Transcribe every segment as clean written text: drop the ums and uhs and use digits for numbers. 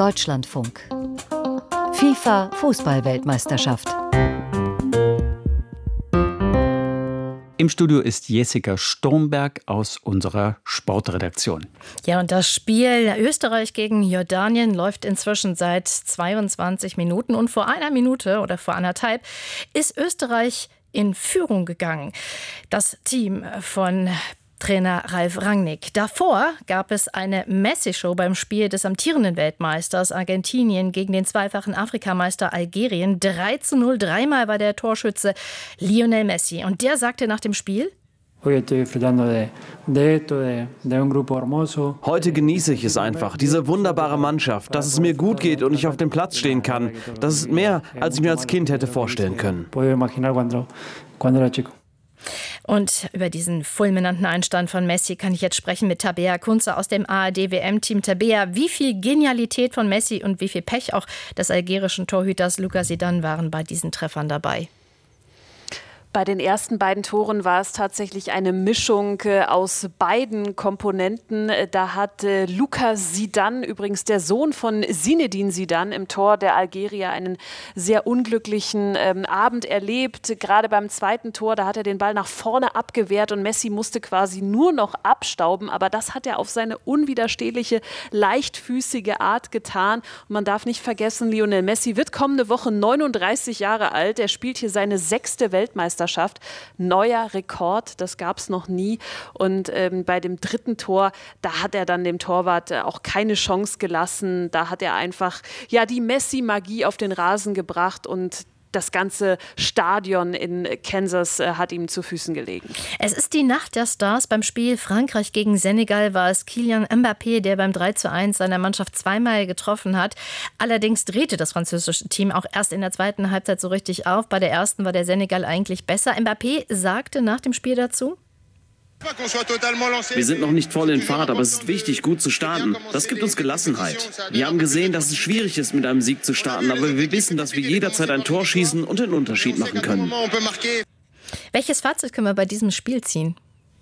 Deutschlandfunk. FIFA Fußball-Weltmeisterschaft. Im Studio ist Jessica Sturmberg aus unserer Sportredaktion. Ja, und das Spiel Österreich gegen Jordanien läuft inzwischen seit 22 Minuten. Und vor einer Minute oder vor anderthalb ist Österreich in Führung gegangen. Das Team von Trainer Ralf Rangnick. Davor gab es eine Messi-Show beim Spiel des amtierenden Weltmeisters Argentinien gegen den zweifachen Afrikameister Algerien. 3:0, dreimal war der Torschütze Lionel Messi. Und der sagte nach dem Spiel: Heute genieße ich es einfach, diese wunderbare Mannschaft, dass es mir gut geht und ich auf dem Platz stehen kann. Das ist mehr, als ich mir als Kind hätte vorstellen können. Und über diesen fulminanten Einstand von Messi kann ich jetzt sprechen mit Tabea Kunze aus dem ARD-WM-Team. Tabea, wie viel Genialität von Messi und wie viel Pech auch des algerischen Torhüters Lucas Zidane waren bei diesen Treffern dabei? Bei den ersten beiden Toren war es tatsächlich eine Mischung aus beiden Komponenten. Da hat Lucas Zidane, übrigens der Sohn von Zinedine Zidane, im Tor der Algerier einen sehr unglücklichen Abend erlebt. Gerade beim zweiten Tor, da hat er den Ball nach vorne abgewehrt und Messi musste quasi nur noch abstauben. Aber das hat er auf seine unwiderstehliche, leichtfüßige Art getan. Und man darf nicht vergessen, Lionel Messi wird kommende Woche 39 Jahre alt. Er spielt hier seine 6. Weltmeisterschaft. Neuer Rekord, das gab es noch nie. Und bei dem dritten Tor, da hat er dann dem Torwart auch keine Chance gelassen. Da hat er einfach die Messi-Magie auf den Rasen gebracht und das ganze Stadion in Kansas hat ihm zu Füßen gelegen. Es ist die Nacht der Stars. Beim Spiel Frankreich gegen Senegal war es Kylian Mbappé, der beim 3:1 seiner Mannschaft zweimal getroffen hat. Allerdings drehte das französische Team auch erst in der zweiten Halbzeit so richtig auf. Bei der ersten war der Senegal eigentlich besser. Mbappé sagte nach dem Spiel dazu: Wir sind noch nicht voll in Fahrt, aber es ist wichtig, gut zu starten. Das gibt uns Gelassenheit. Wir haben gesehen, dass es schwierig ist, mit einem Sieg zu starten, aber wir wissen, dass wir jederzeit ein Tor schießen und den Unterschied machen können. Welches Fazit können wir bei diesem Spiel ziehen?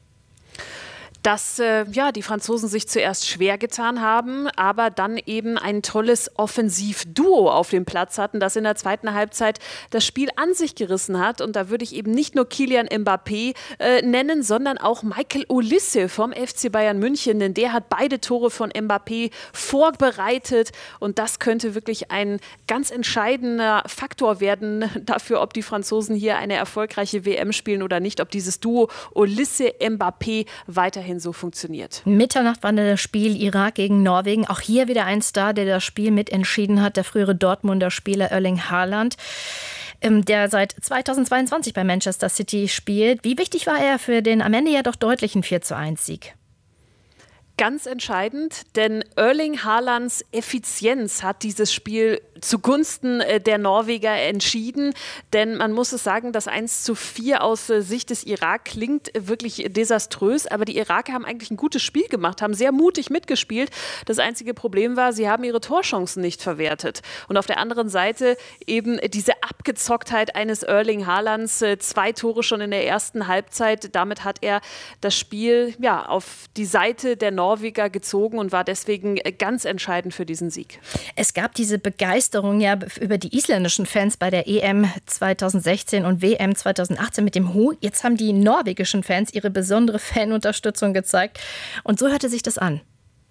Dass die Franzosen sich zuerst schwer getan haben, aber dann eben ein tolles Offensivduo auf dem Platz hatten, das in der zweiten Halbzeit das Spiel an sich gerissen hat. Und da würde ich eben nicht nur Kylian Mbappé nennen, sondern auch Michael Olise vom FC Bayern München, denn der hat beide Tore von Mbappé vorbereitet. Und das könnte wirklich ein ganz entscheidender Faktor werden dafür, ob die Franzosen hier eine erfolgreiche WM spielen oder nicht, ob dieses Duo Olise-Mbappé weiterhin so funktioniert. Mitternacht war das Spiel Irak gegen Norwegen. Auch hier wieder ein Star, der das Spiel mitentschieden hat, der frühere Dortmunder Spieler Erling Haaland, der seit 2022 bei Manchester City spielt. Wie wichtig war er für den am Ende ja doch deutlichen 4:1-Sieg? Ganz entscheidend, denn Erling Haalands Effizienz hat dieses Spiel zugunsten der Norweger entschieden. Denn man muss es sagen, das 1:4 aus Sicht des Irak klingt wirklich desaströs. Aber die Iraker haben eigentlich ein gutes Spiel gemacht, haben sehr mutig mitgespielt. Das einzige Problem war, sie haben ihre Torchancen nicht verwertet. Und auf der anderen Seite eben diese Abgezocktheit eines Erling Haalands. 2 Tore schon in der ersten Halbzeit. Damit hat er das Spiel auf die Seite der Norweger gezogen und war deswegen ganz entscheidend für diesen Sieg. Es gab diese Begeisterung über die isländischen Fans bei der EM 2016 und WM 2018 mit dem Hu. Jetzt haben die norwegischen Fans ihre besondere Fanunterstützung gezeigt. Und so hörte sich das an.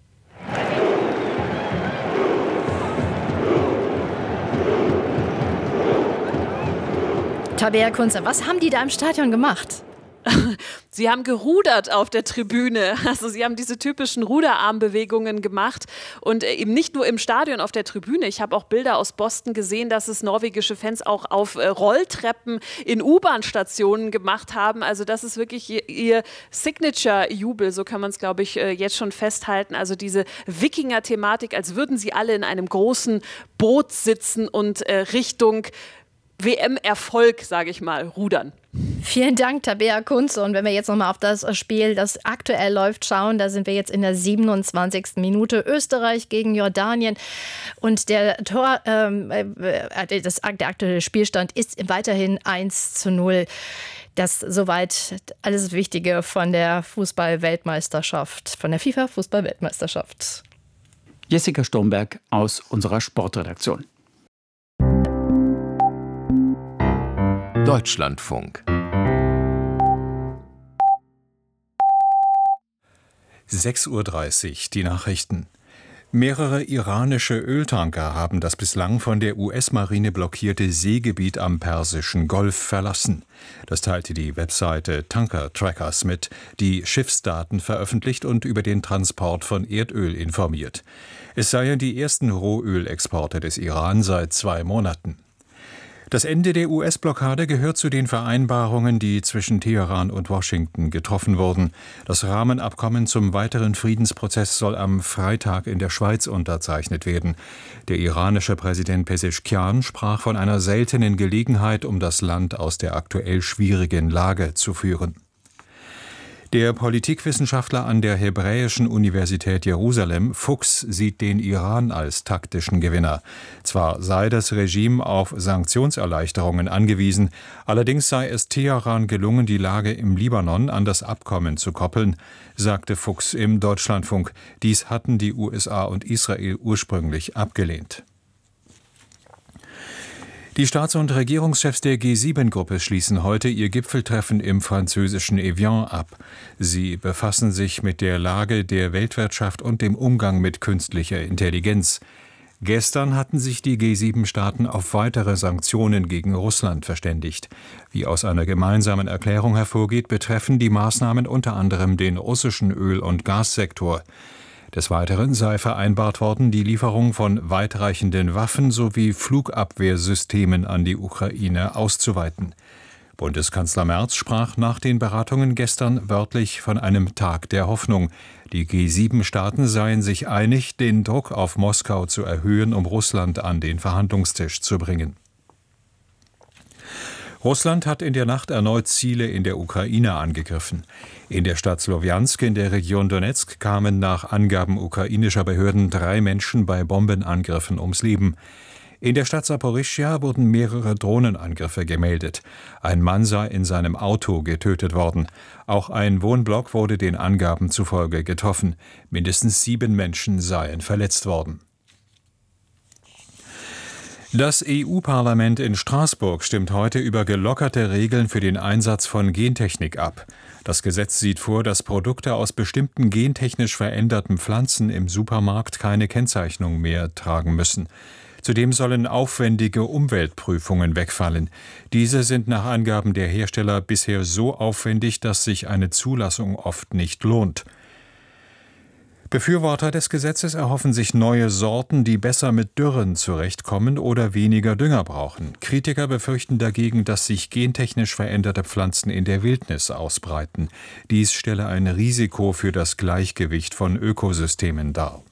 Tabea Kunze, was haben die da im Stadion gemacht? Sie haben gerudert auf der Tribüne. Also sie haben diese typischen Ruderarmbewegungen gemacht und eben nicht nur im Stadion auf der Tribüne. Ich habe auch Bilder aus Boston gesehen, dass es norwegische Fans auch auf Rolltreppen in U-Bahn-Stationen gemacht haben. Also das ist wirklich ihr Signature-Jubel, so kann man es, glaube ich, jetzt schon festhalten. Also diese Wikinger-Thematik, als würden sie alle in einem großen Boot sitzen und Richtung WM-Erfolg, sage ich mal, rudern. Vielen Dank, Tabea Kunze. Und wenn wir jetzt nochmal auf das Spiel, das aktuell läuft, schauen, da sind wir jetzt in der 27. Minute. Österreich gegen Jordanien. Und der aktuelle Spielstand ist weiterhin 1:0. Das soweit alles Wichtige von der Fußball-Weltmeisterschaft, von der FIFA-Fußball-Weltmeisterschaft. Jessica Stomberg aus unserer Sportredaktion. Deutschlandfunk. 6:30 Uhr, die Nachrichten. Mehrere iranische Öltanker haben das bislang von der US-Marine blockierte Seegebiet am Persischen Golf verlassen. Das teilte die Webseite Tanker Trackers mit, die Schiffsdaten veröffentlicht und über den Transport von Erdöl informiert. Es seien die ersten Rohölexporte des Iran seit 2 Monaten. Das Ende der US-Blockade gehört zu den Vereinbarungen, die zwischen Teheran und Washington getroffen wurden. Das Rahmenabkommen zum weiteren Friedensprozess soll am Freitag in der Schweiz unterzeichnet werden. Der iranische Präsident Pezeshkian sprach von einer seltenen Gelegenheit, um das Land aus der aktuell schwierigen Lage zu führen. Der Politikwissenschaftler an der Hebräischen Universität Jerusalem, Fuchs, sieht den Iran als taktischen Gewinner. Zwar sei das Regime auf Sanktionserleichterungen angewiesen, allerdings sei es Teheran gelungen, die Lage im Libanon an das Abkommen zu koppeln, sagte Fuchs im Deutschlandfunk. Dies hatten die USA und Israel ursprünglich abgelehnt. Die Staats- und Regierungschefs der G7-Gruppe schließen heute ihr Gipfeltreffen im französischen Evian ab. Sie befassen sich mit der Lage der Weltwirtschaft und dem Umgang mit künstlicher Intelligenz. Gestern hatten sich die G7-Staaten auf weitere Sanktionen gegen Russland verständigt. Wie aus einer gemeinsamen Erklärung hervorgeht, betreffen die Maßnahmen unter anderem den russischen Öl- und Gassektor. Des Weiteren sei vereinbart worden, die Lieferung von weitreichenden Waffen sowie Flugabwehrsystemen an die Ukraine auszuweiten. Bundeskanzler Merz sprach nach den Beratungen gestern wörtlich von einem Tag der Hoffnung. Die G7-Staaten seien sich einig, den Druck auf Moskau zu erhöhen, um Russland an den Verhandlungstisch zu bringen. Russland hat in der Nacht erneut Ziele in der Ukraine angegriffen. In der Stadt Slowjansk in der Region Donezk kamen nach Angaben ukrainischer Behörden 3 Menschen bei Bombenangriffen ums Leben. In der Stadt Saporischschja wurden mehrere Drohnenangriffe gemeldet. Ein Mann sei in seinem Auto getötet worden. Auch ein Wohnblock wurde den Angaben zufolge getroffen. Mindestens 7 Menschen seien verletzt worden. Das EU-Parlament in Straßburg stimmt heute über gelockerte Regeln für den Einsatz von Gentechnik ab. Das Gesetz sieht vor, dass Produkte aus bestimmten gentechnisch veränderten Pflanzen im Supermarkt keine Kennzeichnung mehr tragen müssen. Zudem sollen aufwendige Umweltprüfungen wegfallen. Diese sind nach Angaben der Hersteller bisher so aufwendig, dass sich eine Zulassung oft nicht lohnt. Befürworter des Gesetzes erhoffen sich neue Sorten, die besser mit Dürren zurechtkommen oder weniger Dünger brauchen. Kritiker befürchten dagegen, dass sich gentechnisch veränderte Pflanzen in der Wildnis ausbreiten. Dies stelle ein Risiko für das Gleichgewicht von Ökosystemen dar.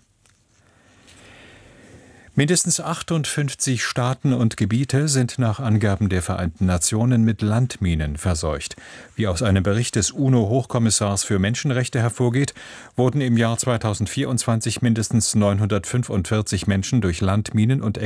Mindestens 58 Staaten und Gebiete sind nach Angaben der Vereinten Nationen mit Landminen verseucht. Wie aus einem Bericht des UNO-Hochkommissars für Menschenrechte hervorgeht, wurden im Jahr 2024 mindestens 945 Menschen durch Landminen und